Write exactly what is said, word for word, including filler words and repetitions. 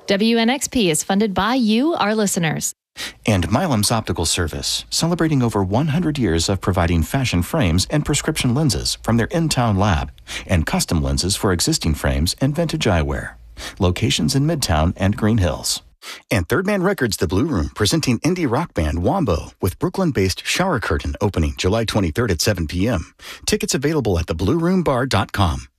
W N X P is funded by you, our listeners. And Milam's Optical Service, celebrating over one hundred years of providing fashion frames and prescription lenses from their in-town lab, and custom lenses for existing frames and vintage eyewear. Locations in Midtown and Green Hills. And Third Man Records The Blue Room, presenting indie rock band Wombo with Brooklyn-based Shower Curtain opening July twenty-third at seven p.m. Tickets available at the blue room bar dot com.